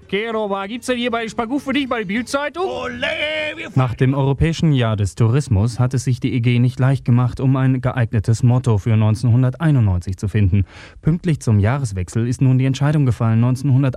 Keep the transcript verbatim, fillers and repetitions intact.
Gero, was gibt's denn hier bei Spagu für dich bei der Bildzeitung? Nach dem Europäischen Jahr des Tourismus hat es sich die E G nicht leicht gemacht, um ein geeignetes Motto für neunzehnhunderteinundneunzig zu finden. Pünktlich zum Jahreswechsel ist nun die Entscheidung gefallen,